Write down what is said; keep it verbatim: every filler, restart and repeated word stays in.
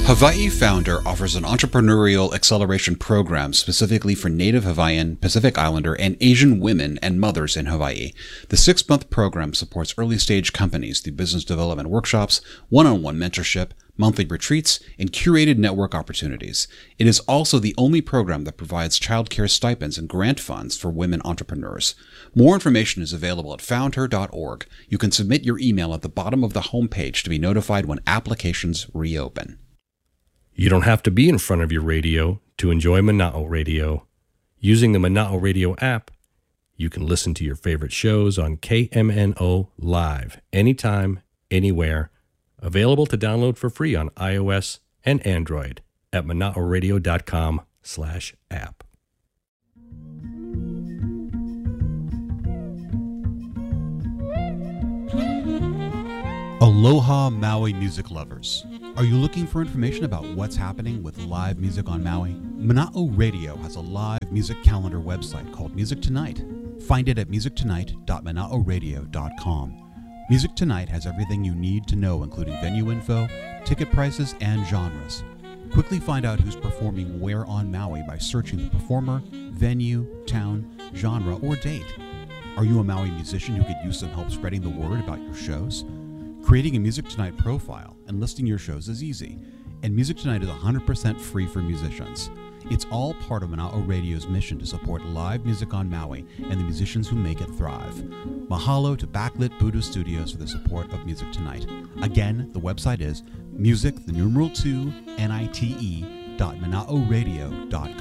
Hawaii Founder offers an entrepreneurial acceleration program specifically for Native Hawaiian, Pacific Islander, and Asian women and mothers in Hawaii. The six-month program supports early-stage companies through business development workshops, one-on-one mentorship, monthly retreats, and curated network opportunities. It is also the only program that provides childcare stipends and grant funds for women entrepreneurs. More information is available at found her dot org. You can submit your email at the bottom of the homepage to be notified when applications reopen. You don't have to be in front of your radio to enjoy Mana'o Radio. Using the Mana'o Radio app, you can listen to your favorite shows on K M N O Live, anytime, anywhere. Available to download for free on iOS and Android at mana'oradio.com slash app. Aloha Maui music lovers. Are you looking for information about what's happening with live music on Maui? Mana'o Radio has a live music calendar website called Music Tonight. Find it at music tonight dot mana'o radio dot com. Music Tonight has everything you need to know, including venue info, ticket prices, and genres. Quickly find out who's performing where on Maui by searching the performer, venue, town, genre, or date. Are you a Maui musician who could use some help spreading the word about your shows? Creating a Music Tonight profile and listing your shows is easy, and Music Tonight is one hundred percent free for musicians. It's all part of Mana'o Radio's mission to support live music on Maui and the musicians who make it thrive. Mahalo to Backlit Buddha Studios for the support of Music Tonight. Again, the website is music, the numeral two, N I T E, dot mana'o radio dot com.